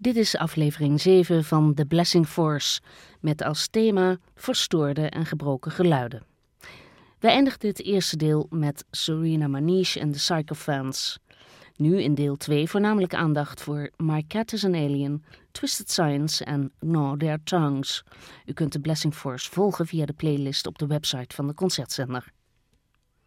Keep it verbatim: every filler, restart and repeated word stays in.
Dit is aflevering zeven van The Blessing Force, met als thema verstoorde en gebroken geluiden. We eindigen dit eerste deel met Serena Maniche en de Sycophants. Nu in deel twee voornamelijk aandacht voor My Cat is an Alien, Twisted Science en Gnaw Their Tongues. U kunt de Blessing Force volgen via de playlist op de website van de Concertzender.